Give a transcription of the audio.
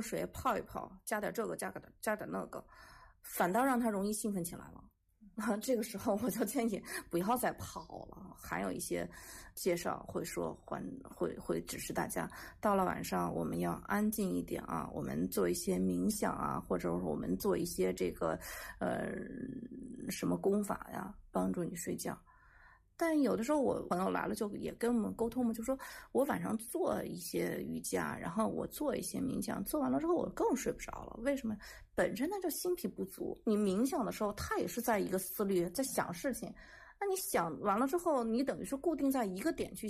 热水泡一泡，加点这个加点那个，反倒让他容易兴奋起来了。这个时候我就建议不要再泡了。还有一些介绍会说会指示大家，到了晚上我们要安静一点啊，我们做一些冥想啊，或者我们做一些这个什么功法呀，帮助你睡觉。但有的时候我朋友来了就也跟我们沟通嘛，就说我晚上做一些瑜伽，然后我做一些冥想，做完了之后我更睡不着了。为什么？本身他就心脾不足，你冥想的时候他也是在一个思虑，在想事情，那你想完了之后，你等于是固定在一个点去